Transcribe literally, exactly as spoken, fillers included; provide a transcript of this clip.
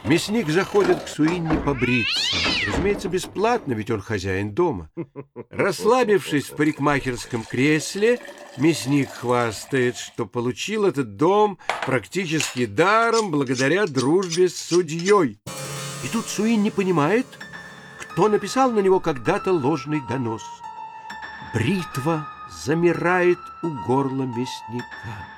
Мясник заходит к Суинни побриться. Разумеется, бесплатно, ведь он хозяин дома. Расслабившись в парикмахерском кресле, мясник хвастает, что получил этот дом практически даром благодаря дружбе с судьей. И тут Суинни понимает, кто написал на него когда-то ложный донос. Бритва замирает у горла мясника.